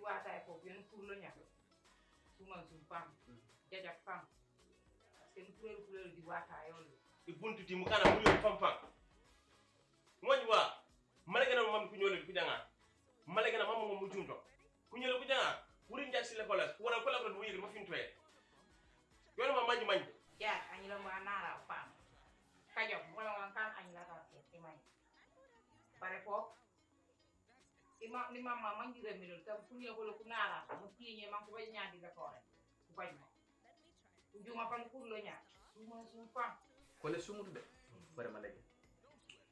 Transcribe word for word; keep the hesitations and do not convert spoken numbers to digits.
wata ko bien pour lo nya suma sum pam jaja pam sen couleur couleur di wata yo ibuntu ti mukana muri pam pam moñ wa malagana mam ku ñole ku janga malagana mam mo mu junto ku ñole ku janga wuri njak ci l'école wala ko la ko wuyir ma fin toy yolo ma manji manji ya ani la ma nara pam kajo mo la kan ani la ta ti mai pare ko ima ni mama mangi re mi tam ku ñe ko lu ku nara mo ti ñe man ko bay ñaadi la ko rek ku bañ mo ku juma pan ku lo ñaat suma sum pam ko le sumudu de bare malagi